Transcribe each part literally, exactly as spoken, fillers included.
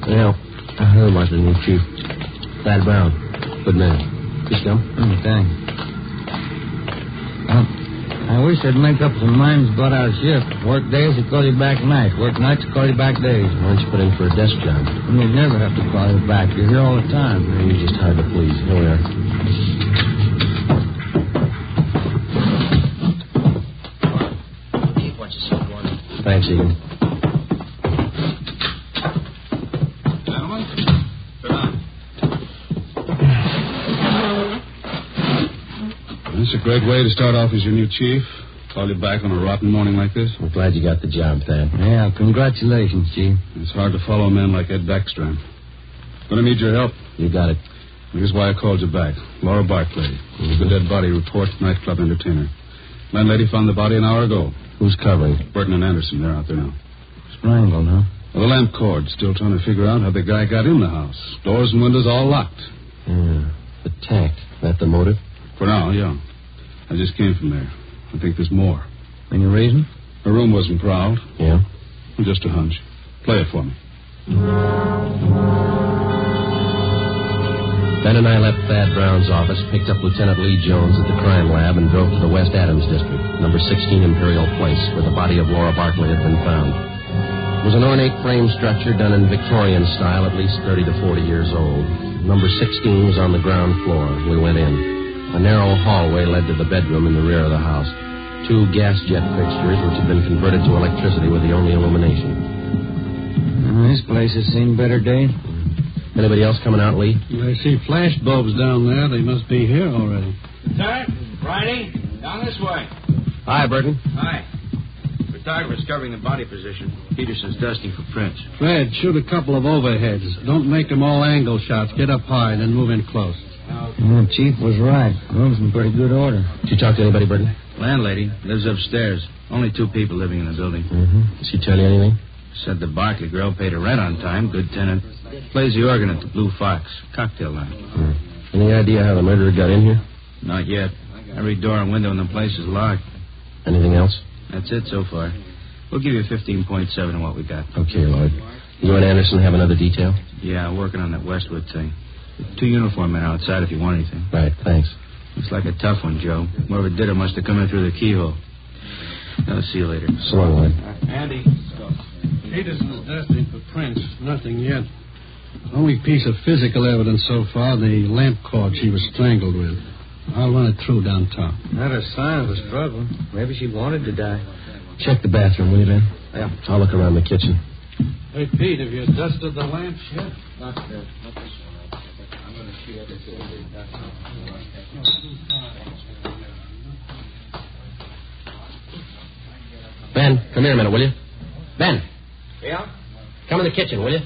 Yeah, I heard about the new chief. Thad Brown. Good man. Just come. Mm, thanks. Well, I wish I'd make up some minds about our shift. Work days, they call you back nights. Work nights, they call you back days. Why don't you put in for a desk job? And they never have to call you back. You're here all the time. You're just hard to please. Here we are. Keep what you said, Warren. Thanks, Egan. Gentlemen, sit down. This is a great way to start off as your new chief. Call you back on a rotten morning like this. I'm glad you got the job, Thad. Yeah, congratulations, Chief. It's hard to follow men like Ed Backstrom. Gonna need your help. You got it. Here's why I called you back. Laura Barclay. Mm-hmm. The dead body report, nightclub entertainer. Landlady found the body an hour ago. Who's covering? Burton and Anderson, they're out there now. Strangled, huh? Well, the lamp cord. Still trying to figure out how the guy got in the house. Doors and windows all locked. Yeah. The tact. That the motive? For now, yeah. I just came from there. I think there's more. Any reason? Her room wasn't prowled. Yeah? Just a hunch. Play it for me. Ben and I left Thad Brown's office, picked up Lieutenant Lee Jones at the crime lab, and drove to the West Adams district, number sixteen Imperial Place, where the body of Laura Barclay had been found. It was an ornate frame structure done in Victorian style, at least thirty to forty years old. Number sixteen was on the ground floor. We went in. A narrow hallway led to the bedroom in the rear of the house. Two gas jet fixtures, which had been converted to electricity, were the only illumination. Well, this place has seen better days. Anybody else coming out, Lee? I see flash bulbs down there. They must be here already. Lieutenant, Friday, down this way. Hi, Burton. Hi. Photographer's covering the body position. Peterson's dusting for prints. Fred, shoot a couple of overheads. Don't make them all angle shots. Get up high, then move in close. Well, Chief was right. Room's in pretty good order. Did you talk to anybody, Burton? Landlady lives upstairs. Only two people living in the building. Mm-hmm. Did she tell you anything? Said the Barclay girl paid her rent on time. Good tenant. Plays the organ at the Blue Fox. Cocktail line. Mm. Any idea how the murderer got in here? Not yet. Every door and window in the place is locked. Anything else? That's it so far. We'll give you fifteen point seven on what we got. Okay, Lloyd. You and Anderson have another detail? Yeah, working on that Westwood thing. Two uniform men outside if you want anything. Right, thanks. Looks like a tough one, Joe. Whoever did it must have come in through the keyhole. I'll see you later. So long, Lloyd. Andy. Peterson's dusting for prints. Nothing yet. Only piece of physical evidence so far, the lamp cord she was strangled with. I'll run it through downtown. Not a sign of a struggle. Maybe she wanted to die. Check the bathroom, will you, Ben? Yeah. I'll look around the kitchen. Hey, Pete, have you dusted the lamps yet? Not yet. Not this one. I'm going to see everything. Ben, come here a minute, will you? Ben, Yeah? come in the kitchen, will you?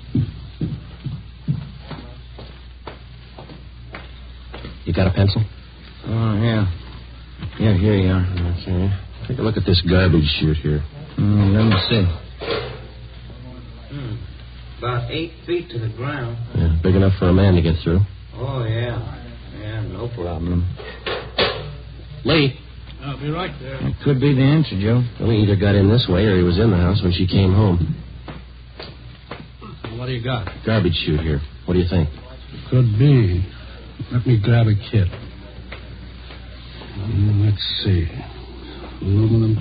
You got a pencil? Oh, yeah. Yeah, here you are. Okay. Take a look at this garbage chute here. Mm, let me see. Hmm. About eight feet to the ground. Yeah, big enough for a man to get through. Oh, yeah. Yeah, no problem. Lee. I'll be right there. That could be the answer, Joe. Well, he either got in this way or he was in the house when she came home. What do you got? Garbage chute here. What do you think? Could be. Let me grab a kit. Mm, let's see. Aluminum